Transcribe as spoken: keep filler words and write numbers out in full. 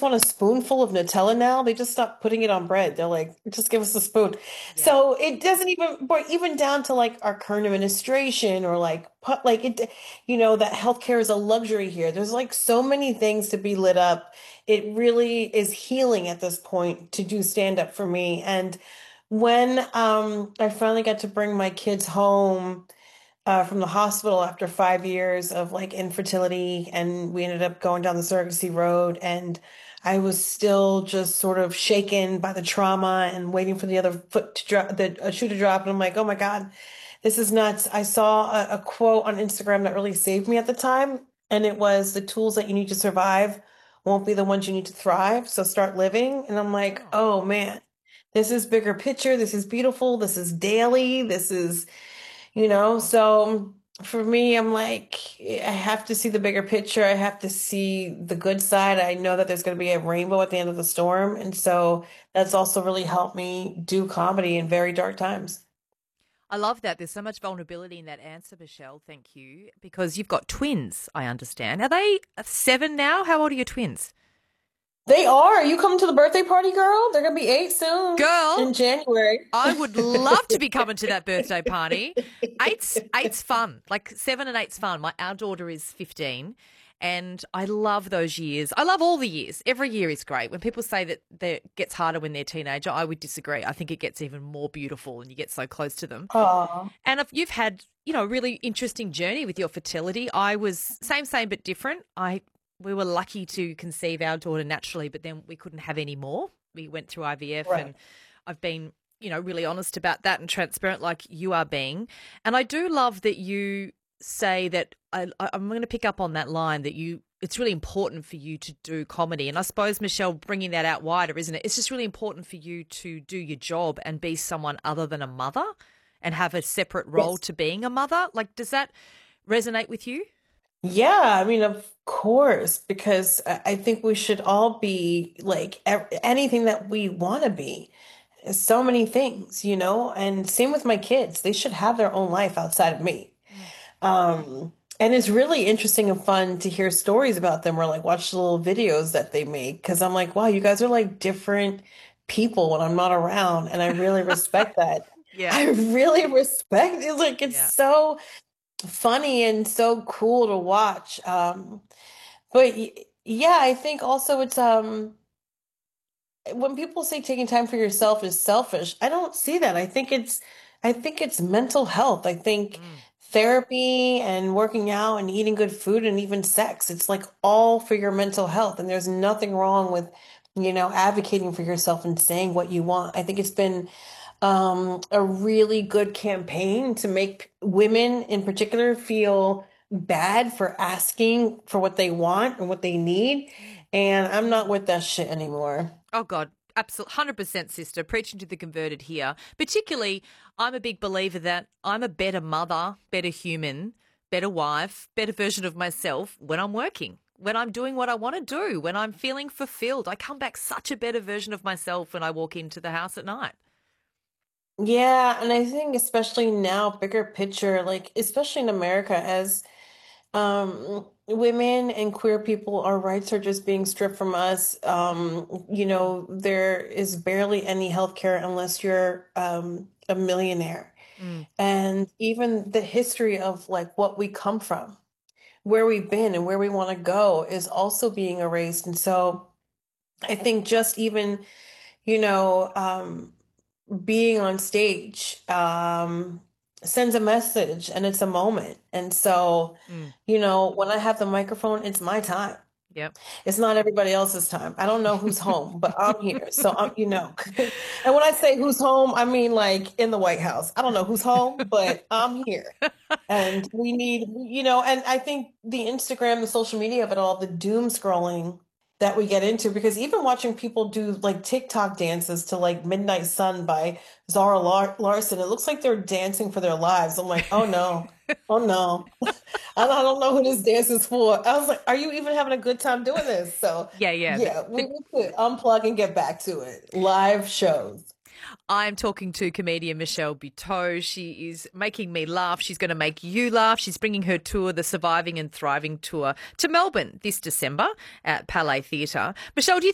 want a spoonful of Nutella now. They just stopped putting it on bread. They're like, just give us a spoon. Yeah. So it doesn't even, or even down to like our current administration or like, pu- like it, you know, that healthcare is a luxury here. There's like so many things to be lit up. It really is healing at this point to do stand up for me. And when um, I finally got to bring my kids home uh, from the hospital after five years of like infertility, and we ended up going down the surrogacy road. And I was still just sort of shaken by the trauma and waiting for the other foot to drop, the uh, shoe to drop. And I'm like, oh my God, this is nuts. I saw a, a quote on Instagram that really saved me at the time, and it was the tools that you need to survive won't be the ones you need to thrive. So start living. And I'm like, Oh. oh man, this is bigger picture. This is beautiful. This is daily. This is you know, so for me, I'm like, I have to see the bigger picture. I have to see the good side. I know that there's going to be a rainbow at the end of the storm. And so that's also really helped me do comedy in very dark times. I love that. There's so much vulnerability in that answer, Michelle. Thank you. Because you've got twins, I understand. Are they seven now? How old are your twins? They are. You coming to the birthday party, girl? They're going to be eight soon Girl, in January. I would love to be coming to that birthday party. Eight's eight's fun. Like seven and eight's fun. My our daughter is fifteen, and I love those years. I love all the years. Every year is great. When people say that it gets harder when they're a teenager, I would disagree. I think it gets even more beautiful, and you get so close to them. Oh, And if you've had, you know, a really interesting journey with your fertility. I was same, same, but different. I we were lucky to conceive our daughter naturally, but then we couldn't have any more. We went through I V F, right. and I've been, you know, really honest about that and transparent like you are being. And I do love that you say that I, I'm going to pick up on that line that you, it's really important for you to do comedy. And I suppose, Michelle, bringing that out wider, isn't it? It's just really important for you to do your job and be someone other than a mother and have a separate role Yes. to being a mother. Like, does that resonate with you? Yeah, I mean, of course, because I I think we should all be like ev- anything that we want to be. So many things, you know, and same with my kids. They should have their own life outside of me. Mm. Um, and it's really interesting and fun to hear stories about them or like watch the little videos that they make because I'm like, wow, you guys are like different people when I'm not around, and I really respect that. Yeah. I really respect it. Like it's Yeah. so funny and so cool to watch. Um, but y- yeah, I think also it's um when people say taking time for yourself is selfish, I don't see that. I think it's I think it's mental health. I think Mm. therapy and working out and eating good food and even sex, it's like all for your mental health. And there's nothing wrong with, you know, advocating for yourself and saying what you want. I think it's been um, a really good campaign to make women in particular feel bad for asking for what they want and what they need. Mm. And I'm not with that shit anymore. Oh God, absolutely, one hundred percent, sister. Preaching to the converted here. Particularly, I'm a big believer that I'm a better mother, better human, better wife, better version of myself when I'm working, when I'm doing what I want to do, when I'm feeling fulfilled. I come back such a better version of myself when I walk into the house at night. Yeah, and I think especially now, bigger picture, like especially in America, as um women and queer people, our rights are just being stripped from us. Um, you know, there is barely any healthcare unless you're um a millionaire. Mm. And even the history of like what we come from, where we've been and where we want to go is also being erased. And so I think just even, you know, um being on stage um, sends a message and it's a moment. And so, Mm. you know, when I have the microphone, it's my time. Yep. It's not everybody else's time. I don't know who's home, but I'm here. So I'm, you know, and when I say who's home, I mean like in the White House. I don't know who's home, but I'm here. And we need, you know, and I think the Instagram, the social media of it all, the doom scrolling that we get into, because even watching people do like TikTok dances to like Midnight Sun by Zara Lar Larson, it looks like they're dancing for their lives. I'm like, oh no, oh no. I don't I don't know who this dance is for. I was like, are you even having a good time doing this? So Yeah, yeah. The, yeah, we the, need to unplug and get back to it. Live shows. I'm talking to comedian Michelle Buteau. She is making me laugh. She's going to make you laugh. She's bringing her tour, the Surviving and Thriving Tour, to Melbourne this December at Palais Theatre. Michelle, do you